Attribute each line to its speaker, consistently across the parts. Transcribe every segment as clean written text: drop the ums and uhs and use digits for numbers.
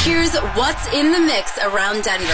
Speaker 1: Here's what's in the mix around Denver.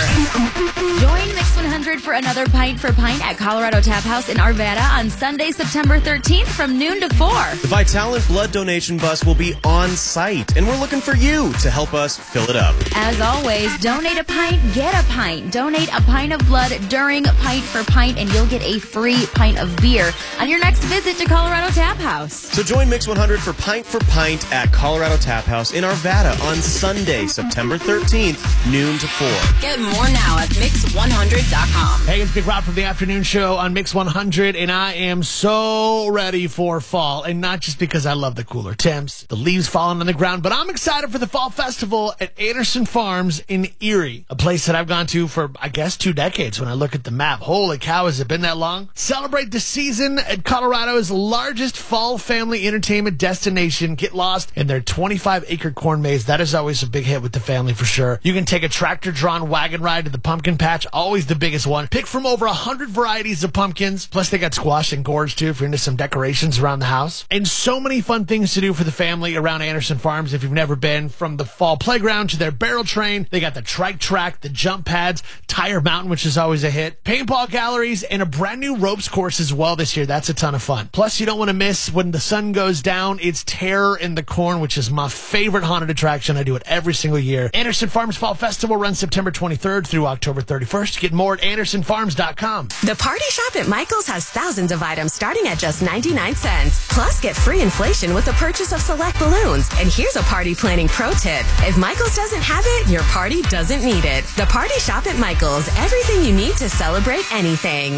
Speaker 2: Join Mix 100 for another Pint for Pint at Colorado Tap House in Arvada on Sunday, September 13th from noon to 4.
Speaker 3: The Vitalant blood donation bus will be on site, and we're looking for you to help us fill it up.
Speaker 2: As always, donate a pint, get a pint. Donate a pint of blood during Pint for Pint, and you'll get a free pint of beer on your next visit to Colorado Tap House.
Speaker 3: So join Mix 100 for Pint at Colorado Tap House in Arvada on Sunday, September 13th, noon to 4.
Speaker 1: Get more now at Mix100.com.
Speaker 4: Hey, it's Big Rob from the afternoon show on Mix 100, and I am so ready for fall. And not just because I love the cooler temps, the leaves falling on the ground, but I'm excited for the Fall Festival at Anderson Farms in Erie, a place that I've gone to for, I guess, 2 decades when I look at the map. Holy cow, has it been that long? Celebrate the season at Colorado's largest fall family entertainment destination. Get lost in their 25-acre corn maze. That is always a big hit with the family for sure. You can take a tractor-drawn wagon ride to the pumpkin patch, always the biggest one. Pick from over 100 varieties of pumpkins. Plus, they got squash and gourds, too, if you're into some decorations around the house. And so many fun things to do for the family around Anderson Farms if you've never been. From the fall playground to their barrel train, they got the trike track, the jump pads, Tire Mountain, which is always a hit, paintball galleries, and a brand new ropes course as well this year. That's a ton of fun. Plus, you don't want to miss when the sun goes down. It's Terror in the Corn, which is my favorite haunted attraction. I do it every single year. Anderson Farms Fall Festival runs September 23rd through October 31st. Get more at AndersonFarms.com.
Speaker 5: The Party Shop at Michael's has thousands of items starting at just 99 cents. Plus, get free inflation with the purchase of select balloons. And here's a party planning pro tip. If Michael's doesn't have it, your party doesn't need it. The Party Shop at Michael's. Everything you need to celebrate anything.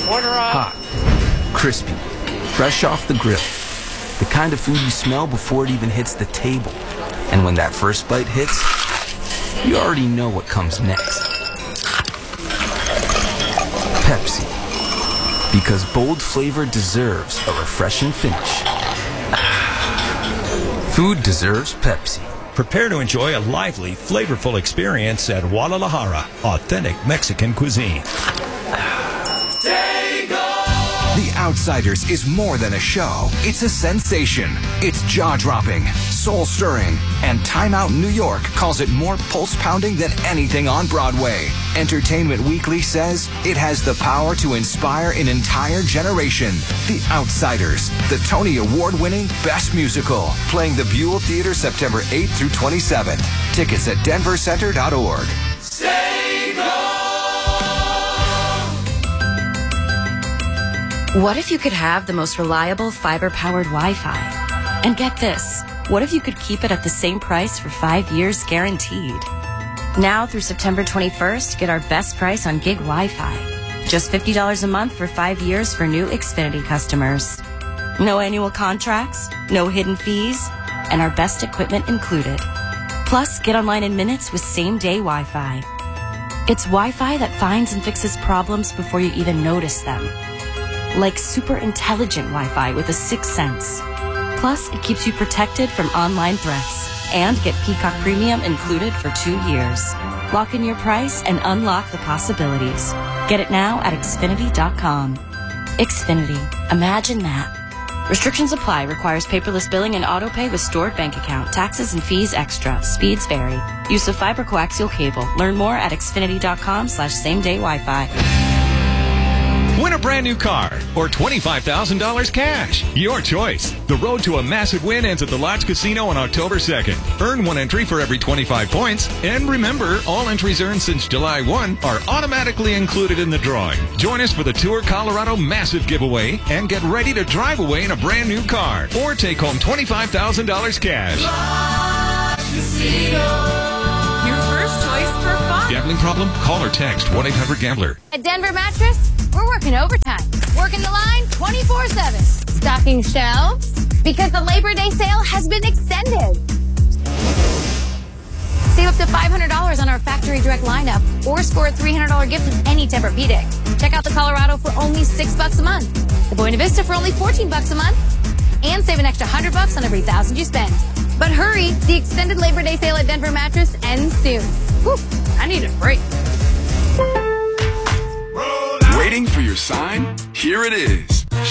Speaker 6: Hot, crispy, fresh off the grill. The kind of food you smell before it even hits the table. And when that first bite hits, you already know what comes next. Pepsi. Because bold flavor deserves a refreshing finish. Food deserves Pepsi.
Speaker 7: Prepare to enjoy a lively, flavorful experience at Guadalajara, authentic Mexican cuisine.
Speaker 8: The Outsiders is more than a show. It's a sensation. It's jaw-dropping, soul-stirring, and Time Out New York calls it more pulse-pounding than anything on Broadway. Entertainment Weekly says it has the power to inspire an entire generation. The Outsiders, the Tony Award-winning Best Musical, playing the Buell Theater September 8th through 27th. Tickets at denvercenter.org.
Speaker 9: What if you could have the most reliable fiber-powered Wi-Fi? And get this, what if you could keep it at the same price for 5 years guaranteed? Now through September 21st, get our best price on gig Wi-Fi. Just $50 a month for 5 years for new Xfinity customers. No annual contracts, no hidden fees, and our best equipment included. Plus, get online in minutes with same-day Wi-Fi. It's Wi-Fi that finds and fixes problems before you even notice them. Like super intelligent Wi-Fi with a 6th sense. Plus, it keeps you protected from online threats. And get Peacock Premium included for 2 years. Lock in your price and unlock the possibilities. Get it now at Xfinity.com. Xfinity. Imagine that. Restrictions apply. Requires paperless billing and auto-pay with stored bank account. Taxes and fees extra. Speeds vary. Use of fiber coaxial cable. Learn more at Xfinity.com/same-day Wi-Fi.
Speaker 7: Win a brand new car or $25,000 cash. Your choice. The road to a massive win ends at the Lodge Casino on October 2nd. Earn 1 entry for every 25 points. And remember, all entries earned since July 1 are automatically included in the drawing. Join us for the Tour Colorado Massive Giveaway and get ready to drive away in a brand new car or take home $25,000 cash.
Speaker 10: Lodge Casino. Your first choice for fun.
Speaker 7: Gambling problem? Call or text 1-800-GAMBLER.
Speaker 11: At Denver Mattress, we're working overtime. Working the line 24/7. Stocking shelves because the Labor Day sale has been extended. Save up to $500 on our factory direct lineup or score a $300 gift with any Tempur-Pedic. Check out the Colorado for only $6 a month. The Buena Vista for only $14 a month. And save an extra $100 on every $1,000 you spend. But hurry, the extended Labor Day sale at Denver Mattress ends soon. Whew, I need a break.
Speaker 12: Waiting for your sign? Here it is.